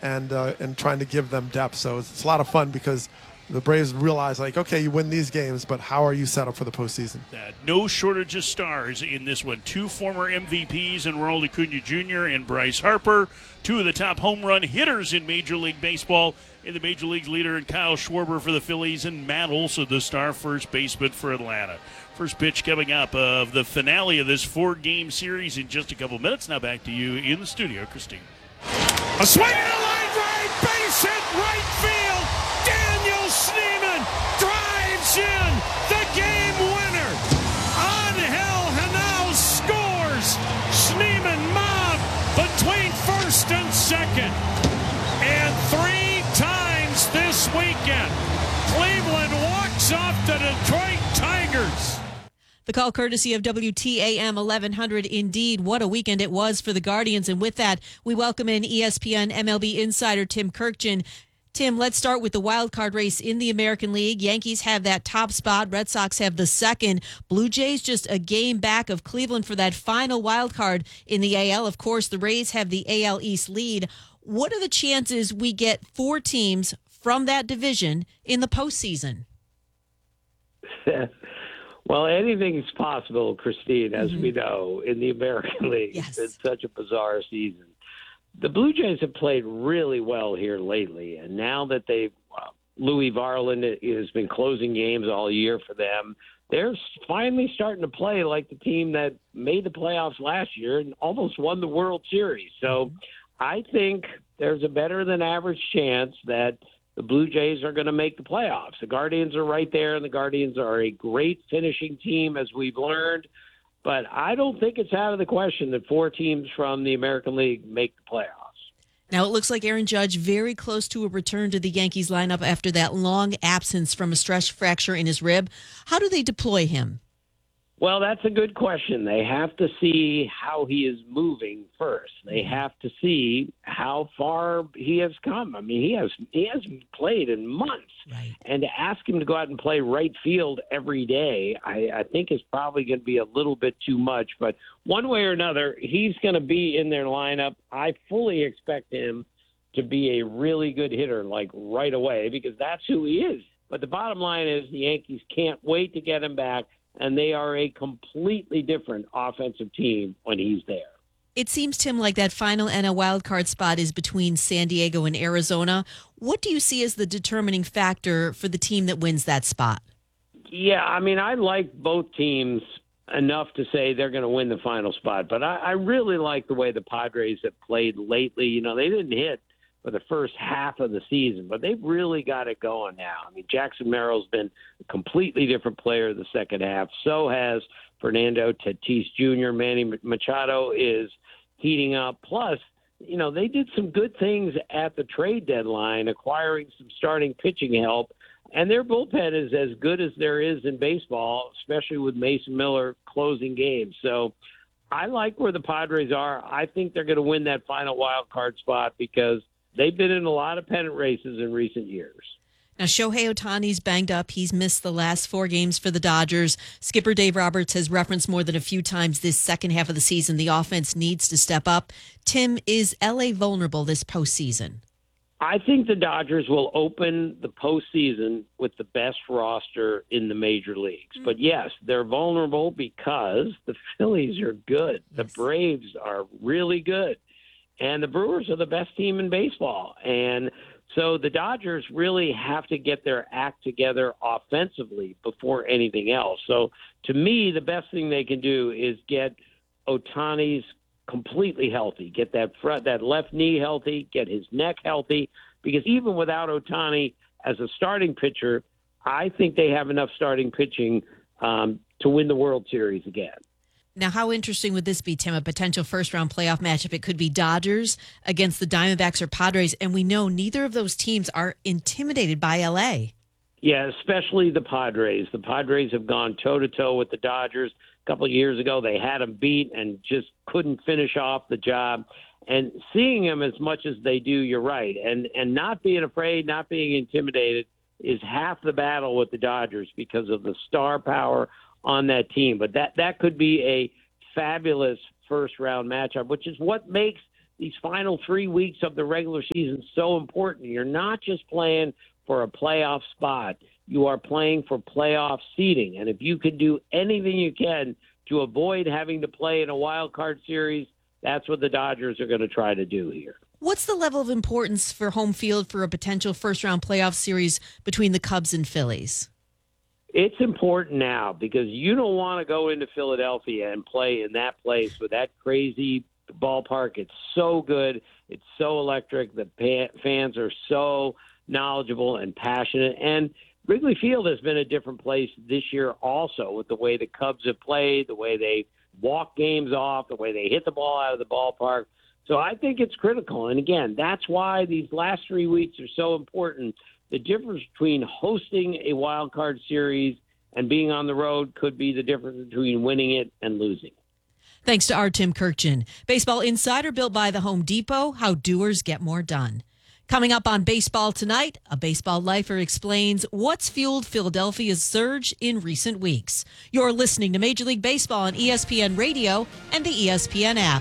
and trying to give them depth. So it's a lot of fun because the Braves realize, like, okay, you win these games, but how are you set up for the postseason? No shortage of stars in this one. 2 former MVPs in Ronald Acuna Jr. and Bryce Harper. 2 of the top home run hitters in Major League Baseball. In the Major Leagues leader in Kyle Schwarber for the Phillies, and Matt Olson, the star first baseman for Atlanta. First pitch coming up of the finale of this 4-game series in just a couple minutes. Now back to you in the studio, Christine. A swing and a line drive, base hit, right field. Daniel Schneemann drives in the game winner. Angel Henao scores. Schneemann mob between first and second. And 3 times this weekend, Cleveland walks off the Detroit Tigers. The call courtesy of WTAM 1100. Indeed, what a weekend it was for the Guardians. And with that, we welcome in ESPN MLB insider Tim Kurkjian. Tim, let's start with the wild card race in the American League. Yankees have that top spot. Red Sox have the second. Blue Jays just a game back of Cleveland for that final wild card in the AL. Of course, the Rays have the AL East lead. What are the chances we get 4 teams from that division in the postseason? Well, anything is possible, Christine, as we know, in the American League. Yes. It's such a bizarre season. The Blue Jays have played really well here lately, and now that Louis Varland has been closing games all year for them, they're finally starting to play like the team that made the playoffs last year and almost won the World Series. So I think there's a better than average chance that the Blue Jays are going to make the playoffs. The Guardians are right there, and the Guardians are a great finishing team, as we've learned. But I don't think it's out of the question that 4 teams from the American League make the playoffs. Now, it looks like Aaron Judge very close to a return to the Yankees lineup after that long absence from a stress fracture in his rib. How do they deploy him? Well, that's a good question. They have to see how he is moving first. They have to see how far he has come. I mean, he hasn't played in months. Right. And to ask him to go out and play right field every day, I think is probably going to be a little bit too much. But one way or another, he's going to be in their lineup. I fully expect him to be a really good hitter, like right away, because that's who he is. But the bottom line is the Yankees can't wait to get him back. And they are a completely different offensive team when he's there. It seems, Tim, like that final NL wildcard spot is between San Diego and Arizona. What do you see as the determining factor for the team that wins that spot? Yeah, I mean, I like both teams enough to say they're going to win the final spot. But I really like the way the Padres have played lately. You know, they didn't hit for the first half of the season, but they've really got it going now. I mean, Jackson Merrill's been a completely different player the second half. So has Fernando Tatis Jr. Manny Machado is heating up. Plus, you know, they did some good things at the trade deadline, acquiring some starting pitching help. And their bullpen is as good as there is in baseball, especially with Mason Miller closing games. So I like where the Padres are. I think they're going to win that final wild card spot because they've been in a lot of pennant races in recent years. Now, Shohei Ohtani's banged up. He's missed the last 4 games for the Dodgers. Skipper Dave Roberts has referenced more than a few times this second half of the season the offense needs to step up. Tim, is L.A. vulnerable this postseason? I think the Dodgers will open the postseason with the best roster in the major leagues. But yes, they're vulnerable because the Phillies are good. The Braves are really good. And the Brewers are the best team in baseball. And so the Dodgers really have to get their act together offensively before anything else. So to me, the best thing they can do is get Ohtani's completely healthy, get that left knee healthy, get his neck healthy, because even without Ohtani as a starting pitcher, I think they have enough starting pitching to win the World Series again. Now, how interesting would this be, Tim? A potential first-round playoff matchup. It could be Dodgers against the Diamondbacks or Padres, and we know neither of those teams are intimidated by L.A. Yeah, especially the Padres. The Padres have gone toe-to-toe with the Dodgers. A couple of years ago, they had them beat and just couldn't finish off the job. And seeing them as much as they do, you're right. And not being afraid, not being intimidated is half the battle with the Dodgers because of the star power on that team. But that could be a fabulous first-round matchup, which is what makes these final 3 weeks of the regular season so important. You're not just playing for a playoff spot. You are playing for playoff seeding. And if you can do anything you can to avoid having to play in a wild card series, that's what the Dodgers are going to try to do here. What's the level of importance for home field for a potential first-round playoff series between the Cubs and Phillies? It's important now because you don't want to go into Philadelphia and play in that place with that crazy ballpark. It's so good. It's so electric. The fans are so knowledgeable and passionate. And Wrigley Field has been a different place this year also with the way the Cubs have played, the way they walk games off, the way they hit the ball out of the ballpark. So I think it's critical. And again, that's why these last 3 weeks are so important. The difference between hosting a wild card series and being on the road could be the difference between winning it and losing. Thanks to our Tim Kirkjian. Baseball Insider, built by the Home Depot, how doers get more done. Coming up on Baseball Tonight, a baseball lifer explains what's fueled Philadelphia's surge in recent weeks. You're listening to Major League Baseball on ESPN Radio and the ESPN app.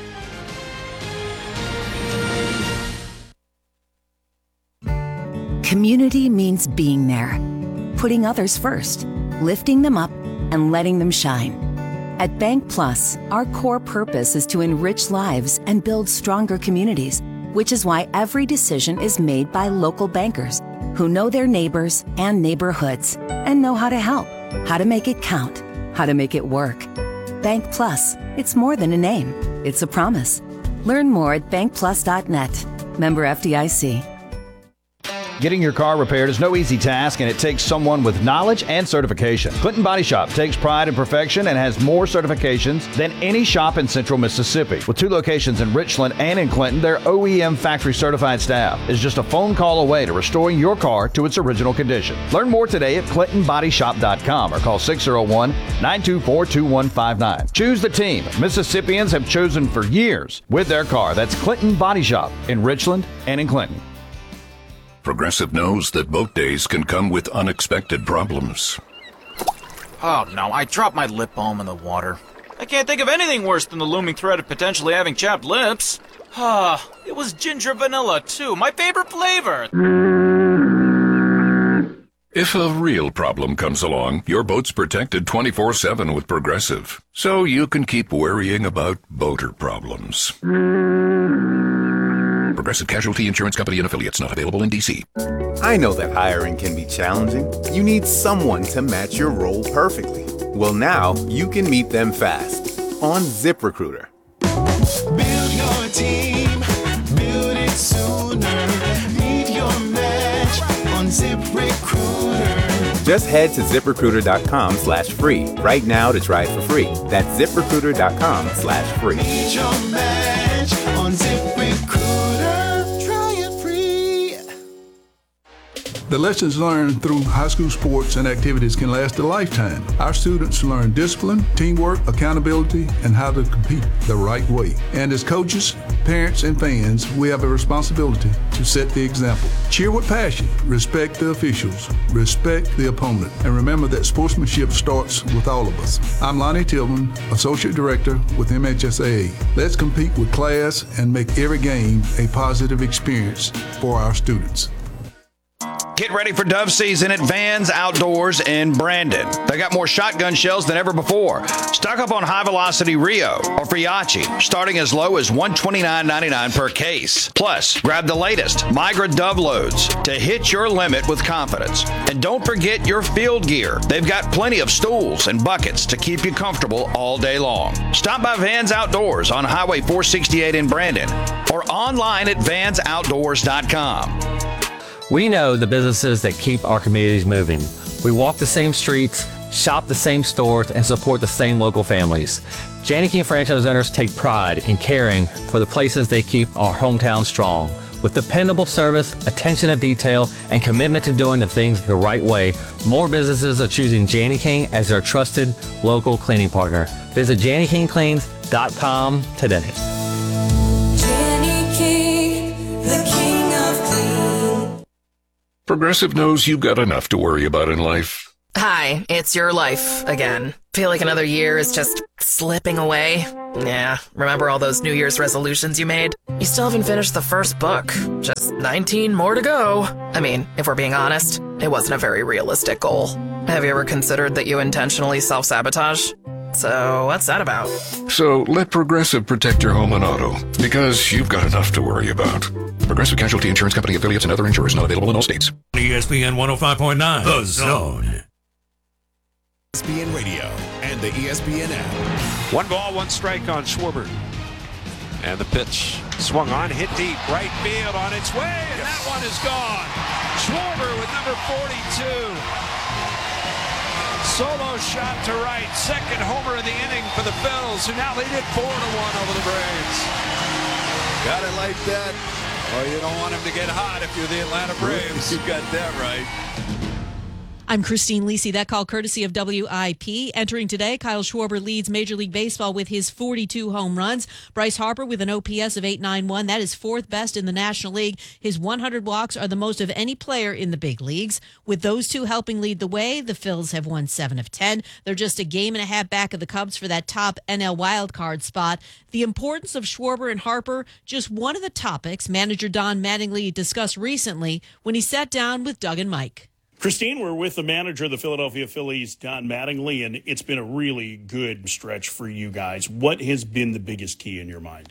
Community means being there, putting others first, lifting them up, and letting them shine. At Bank Plus, our core purpose is to enrich lives and build stronger communities, which is why every decision is made by local bankers who know their neighbors and neighborhoods and know how to help, how to make it count, how to make it work. Bank Plus, it's more than a name, it's a promise. Learn more at bankplus.net. Member FDIC. Getting your car repaired is no easy task, and it takes someone with knowledge and certification. Clinton Body Shop takes pride in perfection and has more certifications than any shop in Central Mississippi. With 2 locations in Richland and in Clinton, their OEM factory certified staff is just a phone call away to restoring your car to its original condition. Learn more today at ClintonBodyShop.com or call 601-924-2159. Choose the team Mississippians have chosen for years with their car. That's Clinton Body Shop in Richland and in Clinton. Progressive knows that boat days can come with unexpected problems. Oh no, I dropped my lip balm in the water. I can't think of anything worse than the looming threat of potentially having chapped lips. It was ginger vanilla too, my favorite flavor. If a real problem comes along, your boat's protected 24/7 with Progressive, so you can keep worrying about boater problems. Progressive Casualty Insurance Company and Affiliates, not available in D.C. I know that hiring can be challenging. You need someone to match your role perfectly. Well, now you can meet them fast on ZipRecruiter. Build your team, build it sooner. Meet your match on ZipRecruiter. Just head to ZipRecruiter.com/free right now to try it for free. That's ZipRecruiter.com/free. Meet your match on ZipRecruiter. Try it free. The lessons learned through high school sports and activities can last a lifetime. Our students learn discipline, teamwork, accountability, and how to compete the right way. And as coaches, parents, and fans, we have a responsibility to set the example. Cheer with passion, respect the officials, respect the opponent, and remember that sportsmanship starts with all of us. I'm Lonnie Tillman, Associate Director with MHSAA. Let's compete with class and make every game a positive experience for our students. Get ready for dove season at Vans Outdoors in Brandon. They got more shotgun shells than ever before. Stock up on High Velocity Rio or Fiachi, starting as low as $129.99 per case. Plus, grab the latest Migra Dove loads to hit your limit with confidence. And don't forget your field gear. They've got plenty of stools and buckets to keep you comfortable all day long. Stop by Vans Outdoors on Highway 468 in Brandon or online at vansoutdoors.com. We know the businesses that keep our communities moving. We walk the same streets, shop the same stores, and support the same local families. Janney King franchise owners take pride in caring for the places they keep our hometown strong. With dependable service, attention to detail, and commitment to doing the things the right way, more businesses are choosing Janney King as their trusted local cleaning partner. Visit JanneyKingCleans.com today. Janney King, the king of clean. Progressive knows you've got enough to worry about in life. Hi, it's your life again. Feel like another year is just slipping away? Yeah, remember all those New Year's resolutions you made? You still haven't finished the first book. Just 19 more to go. I mean, if we're being honest, it wasn't a very realistic goal. Have you ever considered that you intentionally self-sabotage? So, what's that about? So, let Progressive protect your home and auto, because you've got enough to worry about. Progressive Casualty Insurance Company affiliates and other insurers not available in all states. ESPN 105.9, The Zone. ESPN Radio and the ESPN app. 1 ball, 1 strike on Schwarber. And the pitch swung on, hit deep, right field on its way, and that one is gone. Schwarber with number 42. Solo shot to right, second homer in the inning for the Phils, who now lead it 4-1 over the Braves. Got it like that. Well, you don't want him to get hot if you're the Atlanta Braves. You got that right. I'm Christine Lisi. That call courtesy of WIP. Entering today, Kyle Schwarber leads Major League Baseball with his 42 home runs. Bryce Harper with an OPS of 891. That is 4th best in the National League. His 100 walks are the most of any player in the big leagues. With those two helping lead the way, the Phils have won 7 of 10. They're just a game and a half back of the Cubs for that top NL wildcard spot. The importance of Schwarber and Harper, just one of the topics manager Don Mattingly discussed recently when he sat down with Doug and Mike. Christine, we're with the manager of the Philadelphia Phillies, Don Mattingly, and it's been a really good stretch for you guys. What has been the biggest key in your mind?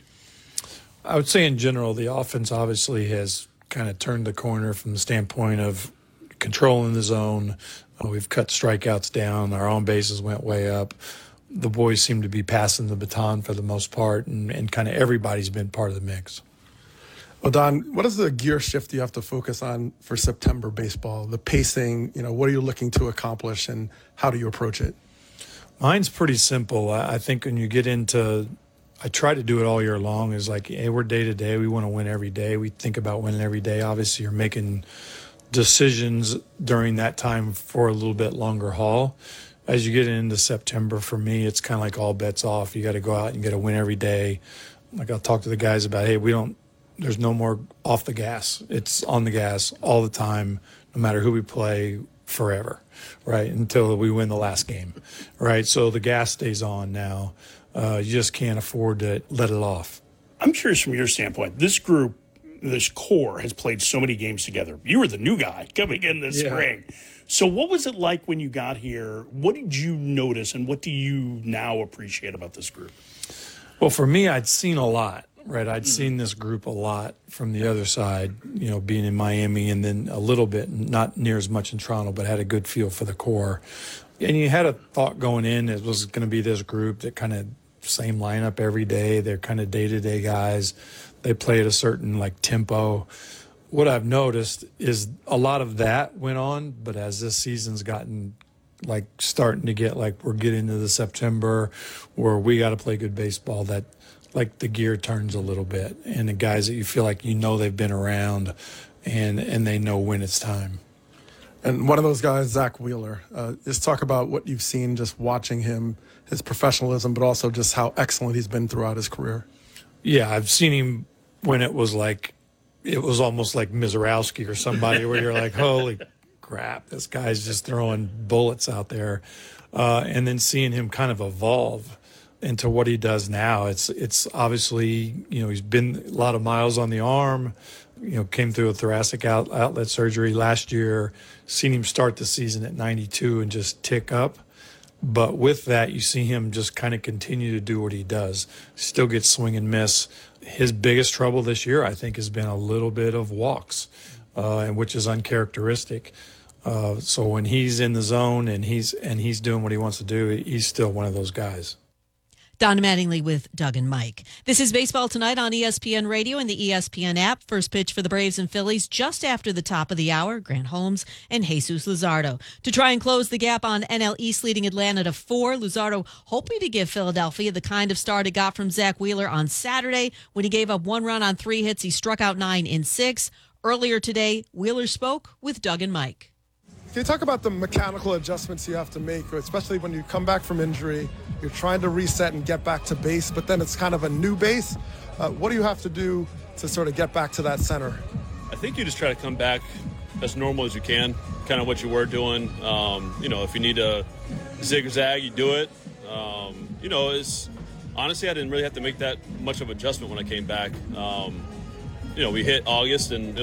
I would say in general, the offense obviously has kind of turned the corner from the standpoint of controlling the zone. We've cut strikeouts down. Our on bases went way up. The boys seem to be passing the baton for the most part, and kind of everybody's been part of the mix. Well, Don, what is the gear shift you have to focus on for September baseball? The pacing, what are you looking to accomplish and how do you approach it? Mine's pretty simple. I think when you get into, I try to do it all year long, is like, hey, we're day to day. We want to win every day. We think about winning every day. Obviously, you're making decisions during that time for a little bit longer haul. As you get into September, for me, it's kind of like all bets off. You got to go out and get a win every day. Like I'll talk to the guys about, hey, there's no more off the gas. It's on the gas all the time, no matter who we play, forever, right? Until we win the last game, right? So the gas stays on now. You just can't afford to let it off. I'm curious from your standpoint, this group, this core has played so many games together. You were the new guy coming in this spring. So what was it like when you got here? What did you notice and what do you now appreciate about this group? Well, for me, I'd seen a lot. Right, I'd seen this group a lot from the other side, being in Miami and then a little bit, not near as much in Toronto, but had a good feel for the core. And you had a thought going in, it was going to be this group that kind of same lineup every day. They're kind of day-to-day guys. They play at a certain tempo. What I've noticed is a lot of that went on, but as this season's gotten starting to get we're getting into the September where we got to play good baseball, that the gear turns a little bit, and the guys that you feel they've been around and they know when it's time. And one of those guys, Zach Wheeler, just talk about what you've seen just watching him, his professionalism, but also just how excellent he's been throughout his career. Yeah, I've seen him when it was almost like Mizorowski or somebody where you're like, holy crap, this guy's just throwing bullets out there. And then seeing him kind of evolve into what he does now. It's obviously, he's been a lot of miles on the arm, came through a thoracic outlet surgery last year, seen him start the season at 92 and just tick up. But with that, you see him just kind of continue to do what he does. Still gets swing and miss. His biggest trouble this year, I think, has been a little bit of walks, which is uncharacteristic. So when he's in the zone and he's doing what he wants to do, he's still one of those guys. Don Mattingly with Doug and Mike. This is Baseball Tonight on ESPN Radio and the ESPN app. First pitch for the Braves and Phillies just after the top of the hour. Grant Holmes and Jesus Luzardo. To try and close the gap on NL East, leading Atlanta to 4. Luzardo hoping to give Philadelphia the kind of start it got from Zach Wheeler on Saturday when he gave up 1 run on 3 hits. He struck out 9 in 6. Earlier today, Wheeler spoke with Doug and Mike. Can you talk about the mechanical adjustments you have to make, especially when you come back from injury, you're trying to reset and get back to base, but then it's kind of a new base. What do you have to do to sort of get back to that center? I think you just try to come back as normal as you can, kind of what you were doing. If you need to zigzag, you do it. It's honestly, I didn't really have to make that much of an adjustment when I came back. We hit August, and